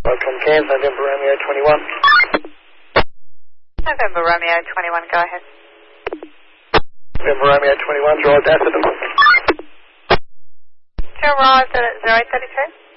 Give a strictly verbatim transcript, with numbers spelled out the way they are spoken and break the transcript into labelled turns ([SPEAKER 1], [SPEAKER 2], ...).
[SPEAKER 1] Welcome, Cairns, November Romeo twenty-one.
[SPEAKER 2] November Romeo twenty-one, go ahead.
[SPEAKER 1] November Romeo twenty-one, arrived at Atherton.
[SPEAKER 2] You arrived at zero eight thirty-two?